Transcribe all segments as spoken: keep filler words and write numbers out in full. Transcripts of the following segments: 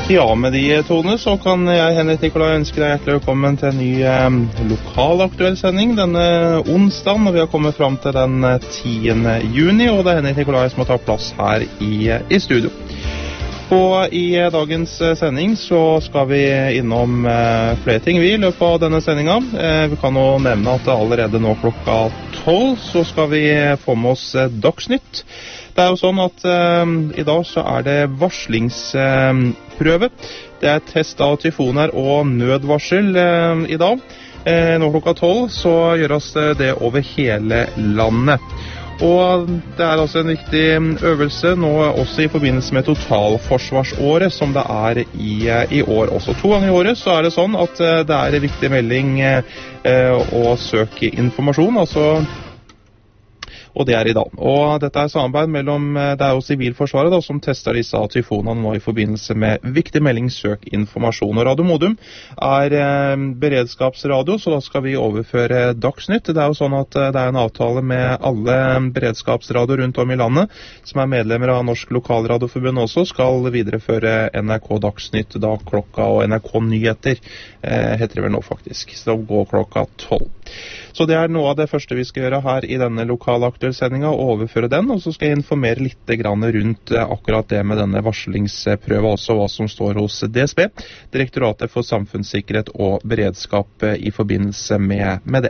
Ja, med de tone så kan jeg, Henrik Nikolai, ønske deg hjertelig velkommen til en ny eh, lokalaktuell sending denne onsdagen, og vi har kommet fram til den tiende juni, og det er Henrik Nikolai som har tatt plass her i, i studio. Og i dagens sending så skal vi innom eh, flere ting vi i løpet av denne sendingen. Eh, vi kan jo nevne at allerede nå klokka tolv så skal vi få med oss eh, Dagsnytt. Det er jo sånn at eh, i dag så er det varslingsprøve. Eh, det er test av tyfoner og nødvarsel eh, i dag. Eh, nå klokka tolv så gjøres det over hele landet. Og det er altså en viktig øvelse nå også i forbindelse med totalforsvarsåret som det er i, i år også. To ganger i året så er det sånn at det er en viktig melding eh, å søke informasjon, altså, og det er i dag. Og dette er samarbeid mellom, det er jo Sivilforsvaret da, som tester disse tyfonene nå i forbindelse med viktig melding, søk informasjon. Og Radio Modum er eh, beredskapsradio, så da skal vi overføre Dagsnytt. Det er jo sånn at det er en avtale med alle beredskapsradio rundt om i landet, som er medlemmer av Norsk Lokalradioforbund også, skal videreføre N R K Dagsnytt da klokka, og N R K Nyheter eh, heter det vel nå faktisk, så da går klokka tolv. Så det er noe av det første vi skal gjøre her i denne lokalaktuellsendingen, å overføre den, og så skal jeg informere litt grann rundt akkurat det med denne varslingsprøve, også hva som står hos D S B, Direktoratet for samfunnssikkerhet og beredskap, i forbindelse med, med det.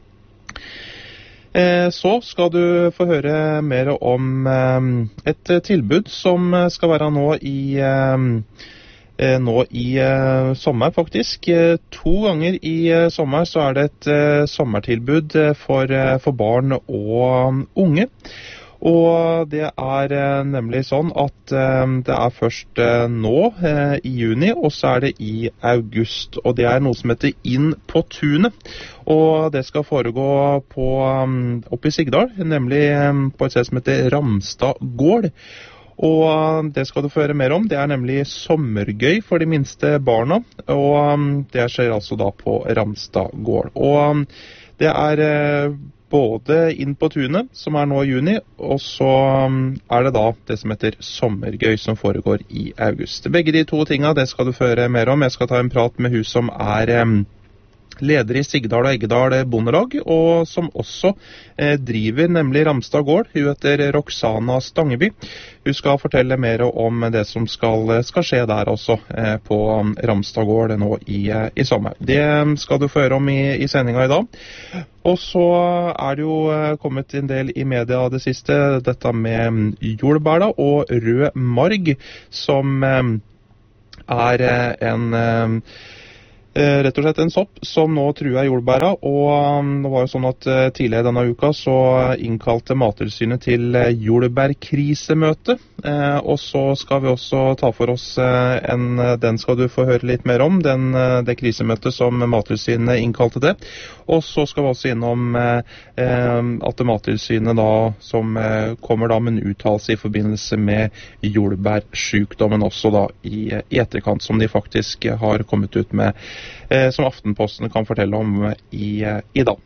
Så skal du få høre mer om et tilbud som skal være nå i nå i eh, sommer faktisk. To ganger i eh, sommer så er det et eh, sommertilbud for, eh, for barn og unge. Og det er eh, nemlig sånn at eh, det er først eh, nå eh, i juni, og så er det i august. Og det er noe som heter Inn på tunet. Og det skal foregå på, um, oppe i Sigdal, nemlig um, på et sted som heter Ramstad gård. Og det skal du få høre mer om. Det er nemlig sommergøy for de minste barna, og det skjer altså da på Ramstad gård. Og det er både Inn på tunet, som er nå i juni, og så er det da det som heter sommergøy, som foregår i august. Begge de to tingene, det skal du få høre mer om. Jeg skal ta en prat med hun som er leder i Sigdal og Eggedal bondelag, og som også eh, driver nemlig Ramstad gård. Hun heter Roxana Stangeby. Hun skal fortelle mer om det som skal, skal skje der også eh, på Ramstad gård nå i, i sommer. Det skal du få høre om i, i sendingen i dag. Og så er det jo kommet en del i media det siste, dette med jordbær og rød marg, som eh, er en eh, rett og slett en sopp som nå truer jordbæra, og det var jo sånn at tidligere denne uka så innkalte Mattilsynet til jordbærkrisemøte, og så skal vi også ta for oss en, den skal du få høre litt mer om, den, det krisemøtet som Mattilsynet innkalte det, og så skal vi også innom at Mattilsynet da, som kommer da med en uttalelse i forbindelse med jordbærsykdommen også da i, i etterkant, som de faktisk har kommet ut med, Eh, som Aftenposten kan fortelle om i, i dag.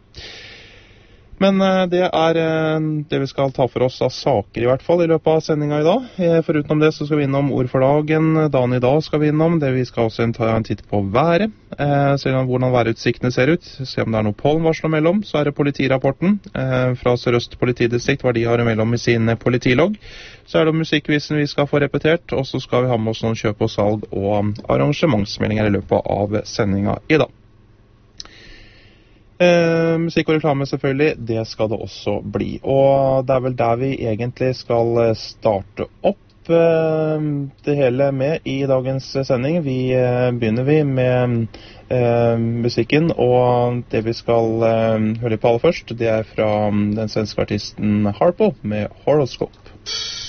Men eh, det er eh, det vi skal ta for oss av saker i hvert fall i løpet av sendingen i dag. Eh, foruten om det så skal vi innom ord for dagen. Dagen i dag skal vi innom det. Vi skal også ta en titt på været. Eh, se hvordan værutsiktene ser ut. Se om det er noe pollenvarsler mellom. Så er det politirapporten eh, fra Sør-Øst politidistrikt, hva de har mellom i sin politilogg. Så er det musikkvisen vi skal få repetert, og så skal vi ha med oss noen kjøp og salg og arrangementsmeldinger i løpet av sendingen i dag. Eh, musikk og reklame selvfølgelig, det skal det også bli. Og det er vel der vi egentlig skal starte opp eh, det hele med i dagens sending. Vi eh, begynner vi med eh, musikken, og det vi skal eh, høre på aller først, det er fra den svenske artisten Harpo med Horoscope.